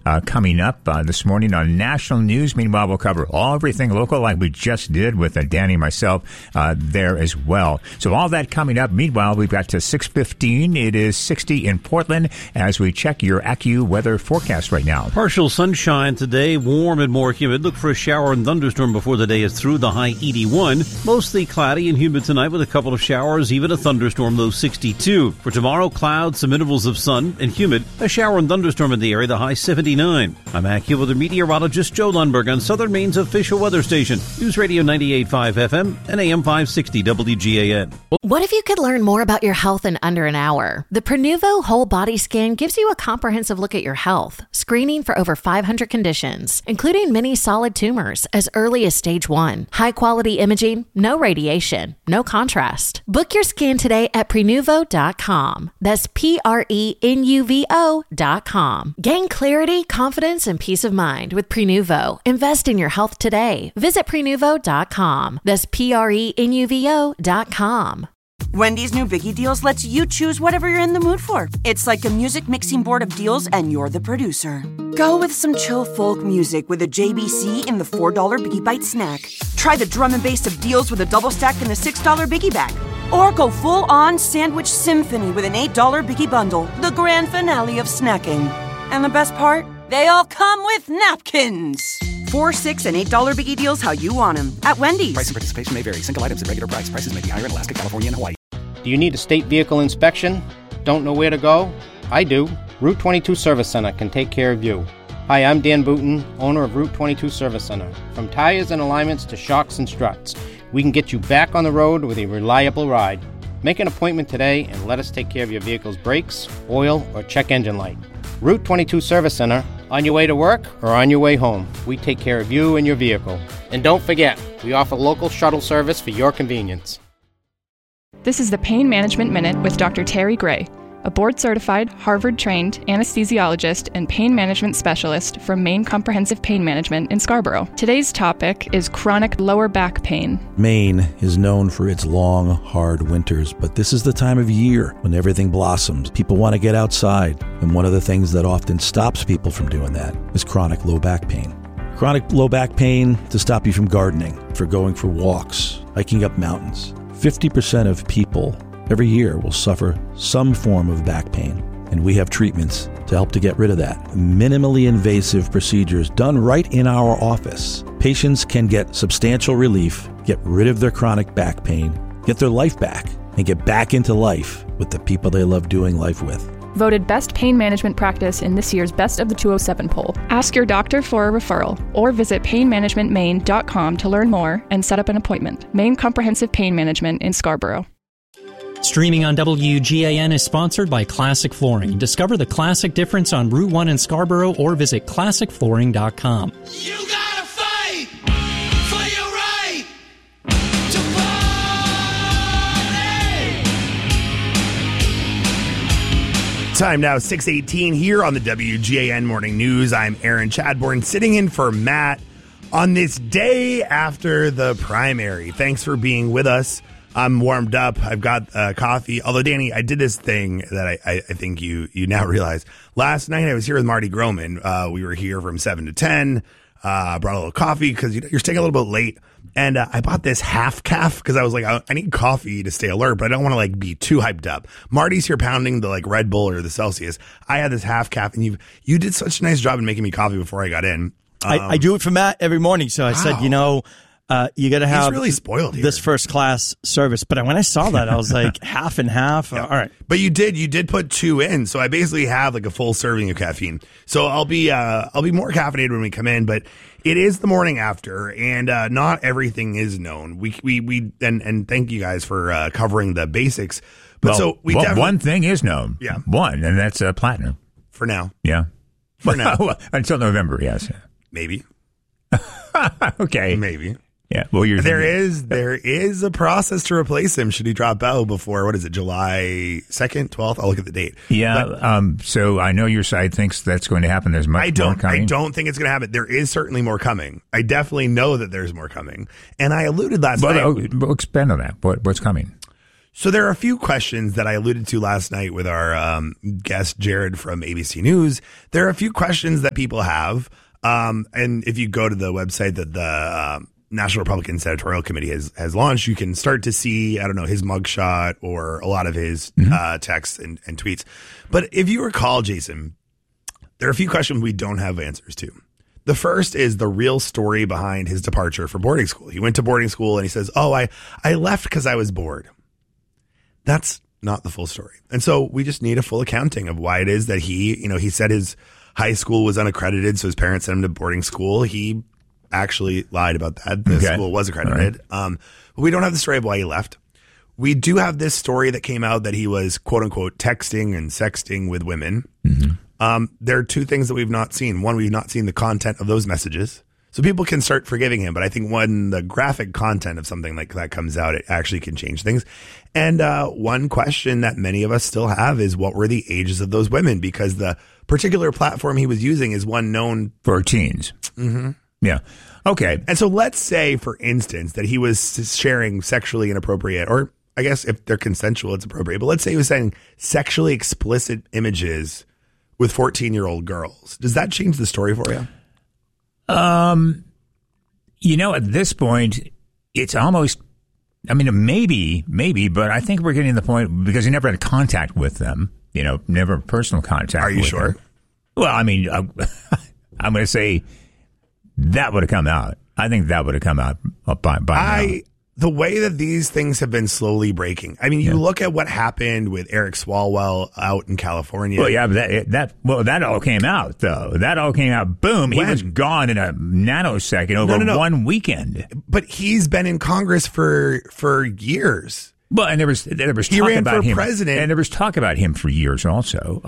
coming up this morning on national news. Meanwhile, we'll cover everything local like we just did with Danny and myself there as well. So all that coming up. Meanwhile, we've got to 6:15. It is 60 in Portland as we check your AccuWeather forecast right now. Partial sunshine today, warm and more humid. Look for a shower and thunderstorm before the day is through, the high 81. Mostly cloudy and humid tonight with a couple of showers, even a thunderstorm, low 62. For tomorrow, clouds, some intervals of sun and humid. A shower and thunderstorm in the area, the high 79. I'm AccuWeather meteorologist Joe Lundberg on Southern Maine's official weather station, News Radio 98.5 FM and AM 560 WGAN. What if you could learn more about your health in under an hour? The Prenuvo Whole Body Scan gives you a comprehensive look at your health, screening for over 500 conditions, including many solid tumors as early as stage 1. High-quality imaging, no radiation, no contrast. Book your scan today at Prenuvo.com. That's Prenuvo.com. Gain clarity, confidence, and peace of mind with Prenuvo. Invest in your health today. Visit Prenuvo.com. That's Prenuvo.com. Wendy's new Biggie Deals lets you choose whatever you're in the mood for. It's like a music mixing board of deals, and you're the producer. Go with some chill folk music with a JBC in the $4 Biggie Bite snack. Try the drum and bass of deals with a double stack in the $6 Biggie Bag. Or go full-on sandwich symphony with an $8 Biggie Bundle, the grand finale of snacking. And the best part? They all come with napkins. $4, $6, and $8 Biggie Deals how you want them at Wendy's. Price and participation may vary. Single items at regular price. Prices may be higher in Alaska, California, and Hawaii. Do you need a state vehicle inspection? Don't know where to go? I do. Route 22 Service Center can take care of you. Hi, I'm Dan Booton, owner of Route 22 Service Center. From tires and alignments to shocks and struts, we can get you back on the road with a reliable ride. Make an appointment today and let us take care of your vehicle's brakes, oil, or check engine light. Route 22 Service Center, on your way to work or on your way home. We take care of you and your vehicle. And don't forget, we offer local shuttle service for your convenience. This is the Pain Management Minute with Dr. Terry Gray, a board-certified, Harvard-trained anesthesiologist and pain management specialist from Maine Comprehensive Pain Management in Scarborough. Today's topic is chronic lower back pain. Maine is known for its long, hard winters, but this is the time of year when everything blossoms. People want to get outside, and one of the things that often stops people from doing that is chronic low back pain. Chronic low back pain to stop you from gardening, for going for walks, hiking up mountains. 50% of people every year will suffer some form of back pain, and we have treatments to help to get rid of that. Minimally invasive procedures done right in our office. Patients can get substantial relief, get rid of their chronic back pain, get their life back, and get back into life with the people they love doing life with. Voted best pain management practice in this year's Best of the 207 poll. Ask your doctor for a referral or visit painmanagementmaine.com to learn more and set up an appointment. Maine Comprehensive Pain Management in Scarborough. Streaming on WGAN is sponsored by Classic Flooring. Discover the classic difference on Route 1 in Scarborough or visit ClassicFlooring.com. You gotta fight for your right to party! Time now, 6:18 here on the WGAN Morning News. I'm Aaron Chadbourne, sitting in for Matt on this day after the primary. Thanks for being with us. I'm warmed up. I've got coffee. Although, Danny, I did this thing that I think you now realize. Last night, I was here with Marty Groman. We were here from 7 to 10. Brought a little coffee because you're staying a little bit late. And I bought this half calf because I was like, I need coffee to stay alert, but I don't want to be too hyped up. Marty's here pounding the Red Bull or the Celsius. I had this half calf, and you did such a nice job in making me coffee before I got in. I do it for Matt every morning. So I said, you got to have He's really spoiled here. This first class service. But when I saw that, I was like, half and half. Yeah. All right. But you did put 2 in. So I basically have a full serving of caffeine. So I'll be more caffeinated when we come in, but it is the morning after, and not everything is known. And thank you guys for covering the basics. But one thing is known. Yeah. One, and that's platinum. For now. Yeah. For now. Until November, yes. Maybe. Okay. Maybe. Yeah. Well, there is a process to replace him should he drop out before, July 2nd, 12th? I'll look at the date. Yeah. So I know your side thinks that's going to happen. There's much more coming. I don't think it's going to happen. There is certainly more coming. I definitely know that there's more coming. And I alluded last night. Expand on that. What's coming? So there are a few questions that I alluded to last night with our guest, Jared from ABC News. There are a few questions that people have. And if you go to the website that the National Republican Senatorial Committee has launched, you can start to see, I don't know, his mugshot or a lot of his texts and tweets. But if you recall, Jason, there are a few questions we don't have answers to. The first is the real story behind his departure for boarding school. He went to boarding school and he says, I left because I was bored. That's not the full story. And so we just need a full accounting of why it is that he said his high school was unaccredited, so his parents sent him to boarding school. He actually lied about that. The school was accredited. Right. But we don't have the story of why he left. We do have this story that came out that he was, quote unquote, texting and sexting with women. Mm-hmm. There are two things that we've not seen. One, we've not seen the content of those messages. So people can start forgiving him. But I think when the graphic content of something like that comes out, it actually can change things. And one question that many of us still have is, what were the ages of those women? Because the particular platform he was using is one known for teens. Mm-hmm. Yeah. Okay. And so let's say, for instance, that he was sharing sexually inappropriate, or I guess if they're consensual, it's appropriate. But let's say he was saying sexually explicit images with 14-year-old girls. Does that change the story for you? At this point, it's almost, maybe, but I think we're getting to the point, because he never had contact with them, never personal contact. Are you sure? Them. Well, I'm going to say that would have come out. I think that would have come out by now. The way that these things have been slowly breaking. You look at what happened with Eric Swalwell out in California. Well, yeah, but that all came out, though. That all came out. Boom. He was gone in a nanosecond over one weekend. But he's been in Congress for years. Well, and there was talk about him. President. And there was talk about him for years also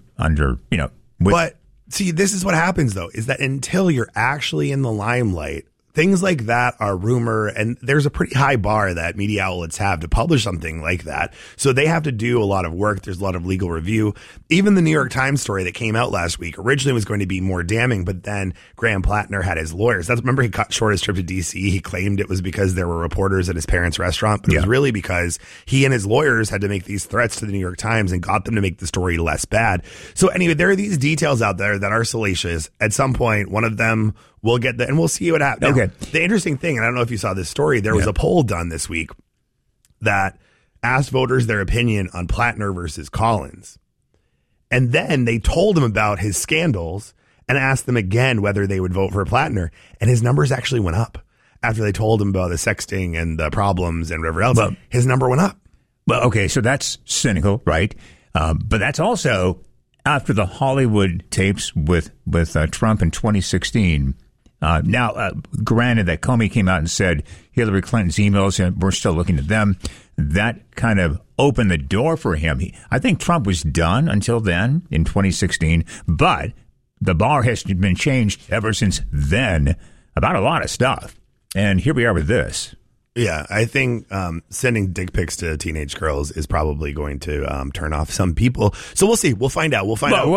But see, this is what happens, though, is that until you're actually in the limelight, things like that are rumor, and there's a pretty high bar that media outlets have to publish something like that. So they have to do a lot of work. There's a lot of legal review. Even the New York Times story that came out last week originally was going to be more damning, but then Graham Plattner had his lawyers. Remember, he cut short his trip to D.C. He claimed it was because there were reporters at his parents' restaurant, but it was really because he and his lawyers had to make these threats to the New York Times and got them to make the story less bad. So anyway, there are these details out there that are salacious. At some point, one of them will get and we'll see what happens. Okay. Now, the interesting thing, and I don't know if you saw this story, there was a poll done this week that asked voters their opinion on Plattner versus Collins. And then they told him about his scandals and asked them again whether they would vote for Plattner. And his numbers actually went up after they told him about the sexting and the problems and whatever else. Well, his number went up. Well, okay, so that's cynical, right? But that's also after the Hollywood tapes with Trump in 2016. Now, granted that Comey came out and said Hillary Clinton's emails, and we're still looking at them, that kind of opened the door for him. I think Trump was done until then in 2016, but the bar has been changed ever since then about a lot of stuff. And here we are with this. Yeah, I think sending dick pics to teenage girls is probably going to turn off some people. So we'll see. We'll find out.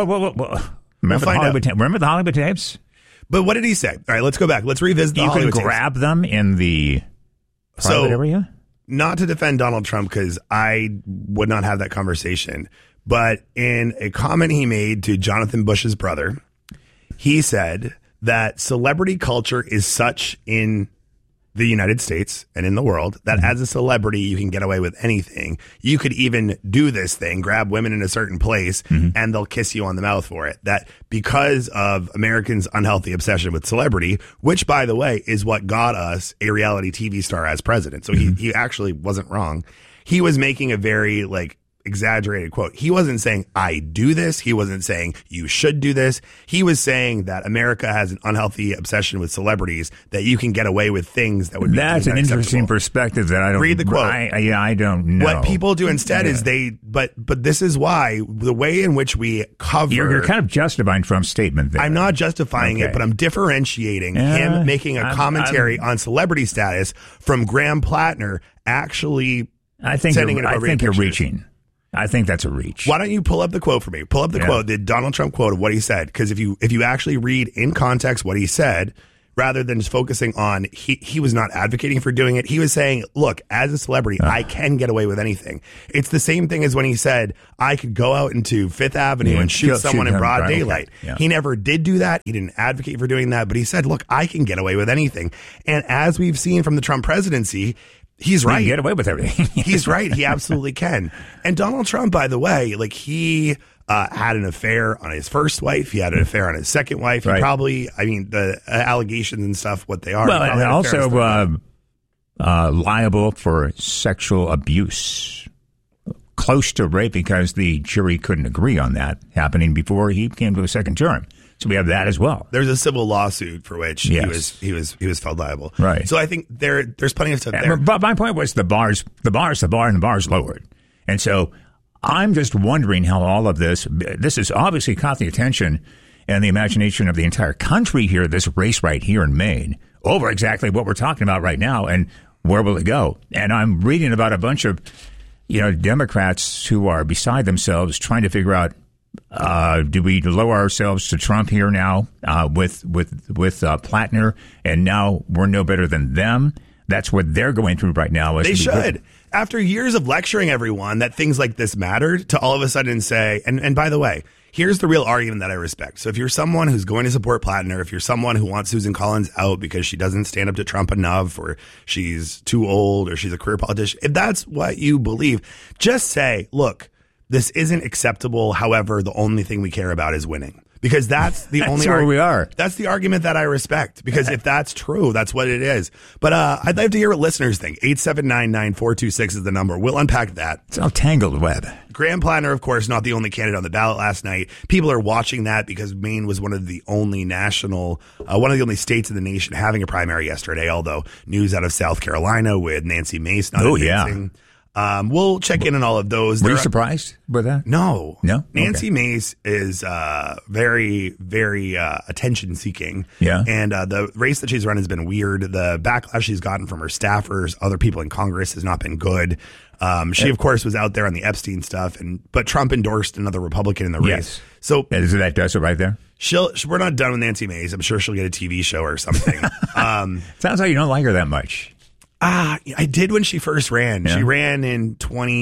Remember the Hollywood tapes? But what did he say? All right, let's go back. Let's revisit the Hollywood tapes. You can grab them in the private area? Not to defend Donald Trump, because I would not have that conversation. But in a comment he made to Jonathan Bush's brother, he said that celebrity culture is such in the United States and in the world that as a celebrity, you can get away with anything. You could even do this thing, grab women in a certain place, and they'll kiss you on the mouth for it. That because of Americans' unhealthy obsession with celebrity, which, by the way, is what got us a reality TV star as president. So he actually wasn't wrong. He was making a very exaggerated quote. He wasn't saying, I do this. He wasn't saying, you should do this. He was saying that America has an unhealthy obsession with celebrities, that you can get away with things that would be That's an interesting perspective that I don't... Read the quote. I don't know. What people do instead is but this is why the way in which we cover... You're kind of justifying Trump's statement there. I'm not justifying it, but I'm differentiating him making a commentary on celebrity status from Graham Plattner actually sending inappropriate pictures. You're reaching. I think that's a reach. Why don't you pull up the quote for me? Pull up the quote, the Donald Trump quote of what he said. Because if you actually read in context what he said, rather than just focusing on he was not advocating for doing it. He was saying, look, as a celebrity, I can get away with anything. It's the same thing as when he said, I could go out into Fifth Avenue and shoot someone in broad daylight. Yeah. He never did do that. He didn't advocate for doing that, but he said, look, I can get away with anything. And as we've seen from the Trump presidency, he's right. He can get away with everything. He's right. He absolutely can. And Donald Trump, by the way, like he had an affair on his first wife. He had an affair on his second wife. He probably, I mean, the allegations and stuff, what they are. Well, and also liable for sexual abuse, close to rape, because the jury couldn't agree on that happening before he came to a second term. So we have that as well. There's a civil lawsuit for which he was found liable. Right. So I think there's plenty of stuff there. But my point was the bar's the bar, and the bar's lowered. And so I'm just wondering how all of this has obviously caught the attention and the imagination of the entire country here, this race right here in Maine, over exactly what we're talking about right now, and where will it go? And I'm reading about a bunch of, Democrats who are beside themselves trying to figure out, do we lower ourselves to Trump here now with Plattner, and now we're no better than them? That's what they're going through right now. They should. After years of lecturing everyone that things like this mattered, to all of a sudden say, and by the way, here's the real argument that I respect. So if you're someone who's going to support Plattner, if you're someone who wants Susan Collins out because she doesn't stand up to Trump enough, or she's too old, or she's a career politician, if that's what you believe, just say, look, this isn't acceptable. However, the only thing we care about is winning. Because that's the only where we are. That's the argument that I respect. Because if that's true, that's what it is. But I'd like to hear what listeners think. 879-9426 is the number. We'll unpack that. It's all tangled web. Graham Plattner, of course, not the only candidate on the ballot last night. People are watching that because Maine was one of the only states in the nation having a primary yesterday. Although news out of South Carolina with Nancy Mace not advancing. We'll check in on all of those. Were you surprised with that? No. Nancy Okay. Mace is very, very attention seeking. Yeah. And the race that she's run has been weird. The backlash she's gotten from her staffers, other people in Congress, has not been good. She, of course, was out there on the Epstein stuff, but Trump endorsed another Republican in the race. Yes. So is that does it right there? We're not done with Nancy Mace. I'm sure she'll get a TV show or something. Sounds like you don't like her that much. I did when she first ran. Yeah. She ran in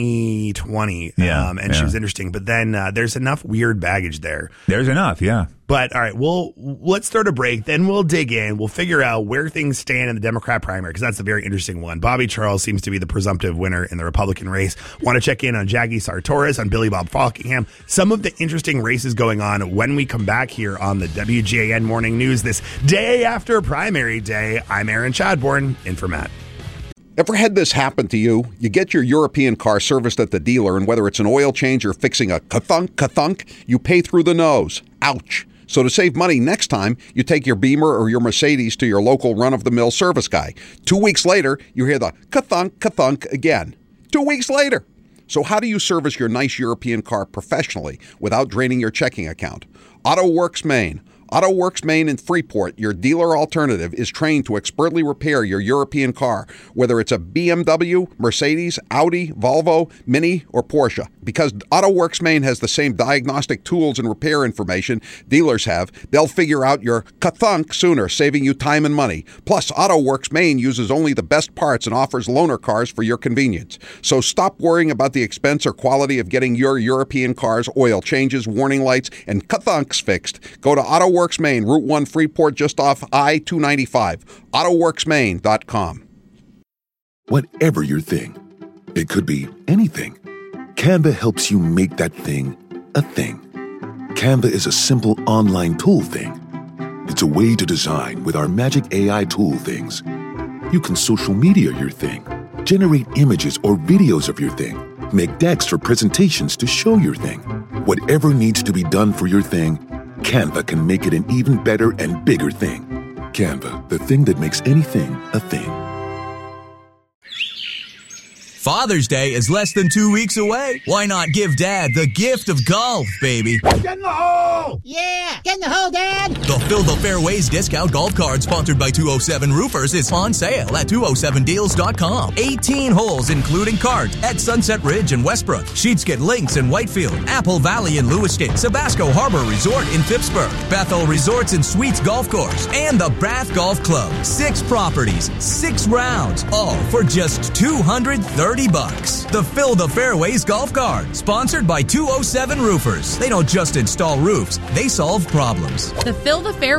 2020, and she was interesting. But then there's enough weird baggage there. There's enough, yeah. But all right, let's start a break. Then we'll dig in. We'll figure out where things stand in the Democrat primary, because that's a very interesting one. Bobby Charles seems to be the presumptive winner in the Republican race. Want to check in on Jackie Sartoris, on Billy Bob Falkingham. Some of the interesting races going on when we come back here on the WGAN Morning News this day after primary day. I'm Aaron Chadbourne, in for Matt. Ever had this happen to you? You get your European car serviced at the dealer, and whether it's an oil change or fixing a ka-thunk, you pay through the nose. Ouch. So to save money next time, you take your Beamer or your Mercedes to your local run-of-the-mill service guy. 2 weeks later, you hear the ka-thunk again. 2 weeks later. So how do you service your nice European car professionally without draining your checking account? AutoWorks Maine. AutoWorks Maine in Freeport, your dealer alternative, is trained to expertly repair your European car, whether it's a BMW, Mercedes, Audi, Volvo, Mini, or Porsche. Because AutoWorks Maine has the same diagnostic tools and repair information dealers have, they'll figure out your ka-thunk sooner, saving you time and money. Plus, AutoWorks Maine uses only the best parts and offers loaner cars for your convenience. So stop worrying about the expense or quality of getting your European car's oil changes, warning lights, and ka-thunks fixed. Go to AutoWorks Maine, Route 1 Freeport, just off I-295. AutoWorksMaine.com. Whatever your thing, it could be anything. Canva helps you make that thing a thing. Canva is a simple online tool thing. It's a way to design with our magic AI tool things. You can social media your thing, generate images or videos of your thing, make decks for presentations to show your thing. Whatever needs to be done for your thing, Canva can make it an even better and bigger thing. Canva, the thing that makes anything a thing. Father's Day is less than 2 weeks away. Why not give Dad the gift of golf, baby? Get in the hole! Yeah! Get in the hole, Dad! The Fill the Fairways discount golf card sponsored by 207 Roofers is on sale at 207deals.com. 18 holes including cart at Sunset Ridge in Westbrook, Sheepskin Links in Whitefield, Apple Valley in Lewiston, Sabasco Harbor Resort in Phippsburg, Bethel Resorts and Suites Golf Course, and the Brath Golf Club. 6 properties, 6 rounds, all for just $230. The Fill the Fairways golf card, sponsored by 207 Roofers. They don't just install roofs, they solve problems. The Fill the Fairways